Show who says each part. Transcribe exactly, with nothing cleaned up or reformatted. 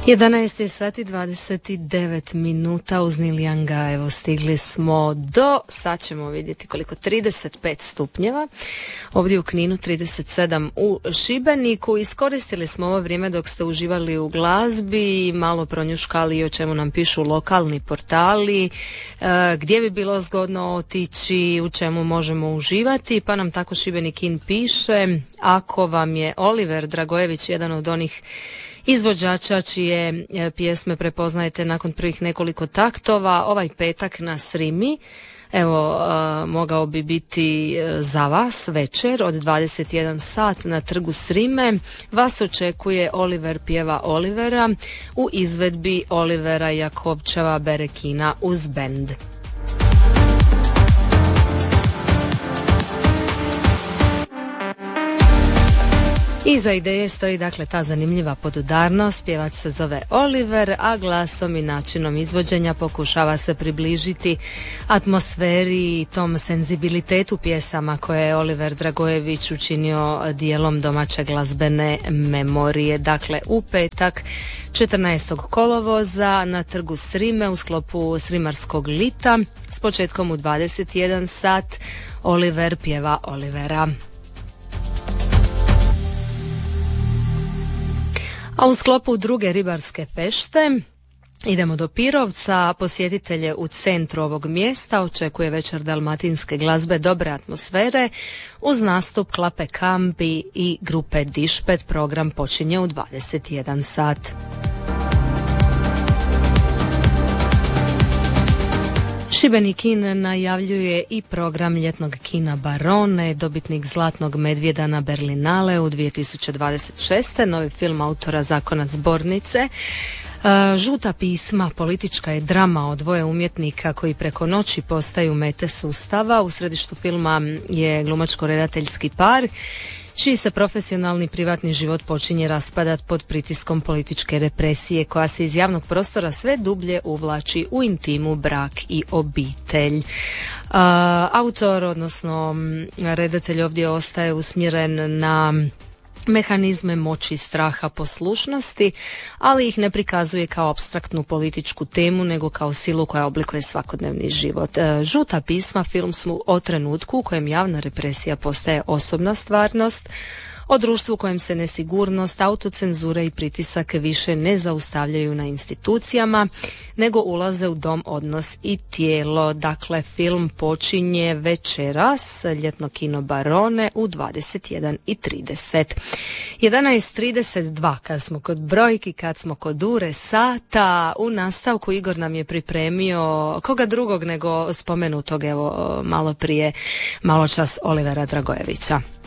Speaker 1: jedanaest sati dvadeset devet minuta uz Nilijanga, evo stigli smo do, sad ćemo vidjeti koliko, trideset pet stupnjeva, ovdje u Kninu trideset sedam u Šibeniku. Iskoristili smo ovo vrijeme dok ste uživali u glazbi, malo pronjuškali o čemu nam pišu lokalni portali, e, gdje bi bilo zgodno otići, u čemu možemo uživati, pa nam tako Šibenik In piše: ako vam je Oliver Dragojević jedan od onih izvođača čije pjesme prepoznajete nakon prvih nekoliko taktova, ovaj petak na Srimi, evo, uh, mogao bi biti za vas večer od dvadeset jedan sat na trgu Srime. Vas očekuje Oliver pjeva Olivera u izvedbi Olivera Jakovčeva Berekina uz bend. Iza ideje stoji dakle ta zanimljiva podudarnost, pjevač se zove Oliver, a glasom i načinom izvođenja pokušava se približiti atmosferi i tom senzibilitetu pjesama koje je Oliver Dragojević učinio dijelom domaće glazbene memorije. Dakle, u petak četrnaestog kolovoza na trgu Srime u sklopu Srimarskog lita s početkom u dvadeset jedan sat Oliver pjeva Olivera. A u sklopu druge ribarske fešte idemo do Pirovca. Posjetitelje u centru ovog mjesta očekuje večer dalmatinske glazbe dobre atmosfere uz nastup Klape Kambi i grupe Dišpet. Program počinje u dvadeset jedan sat. Šibenik In najavljuje i program ljetnog kina Barone, dobitnik Zlatnog medvjeda na Berlinale u dvije tisuće dvadeset šeste. Novi film autora Zakona Zbornice. Žuta pisma, politička je drama o dvoje umjetnika koji preko noći postaju mete sustava. U središtu filma je glumačko-redateljski par čiji se profesionalni privatni život počinje raspadat pod pritiskom političke represije koja se iz javnog prostora sve dublje uvlači u intimu, brak i obitelj. Uh, autor, odnosno redatelj, ovdje ostaje usmjeren na mehanizme moći, straha, poslušnosti, ali ih ne prikazuje kao apstraktnu političku temu, nego kao silu koja oblikuje svakodnevni život. Žuta pisma film su o trenutku u kojem javna represija postaje osobna stvarnost, o društvu u kojem se nesigurnost, autocenzura i pritisak više ne zaustavljaju na institucijama, nego ulaze u dom, odnos i tijelo. Dakle, film počinje večeras, ljetno kino Barone u dvadeset jedan i trideset. jedanaest trideset dva, kad smo kod brojki, kad smo kod ure sata, u nastavku Igor nam je pripremio koga drugog nego spomenutog, evo, malo prije, malo čas, Olivera Dragojevića.